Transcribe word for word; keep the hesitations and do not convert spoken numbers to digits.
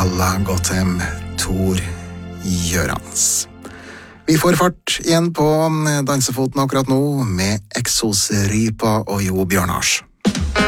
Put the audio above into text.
Alla gått hjem, Tor Gjørans. Vi får fart igjen på dansefoten akkurat nå med Eksosrypa og Jo Bjørnars.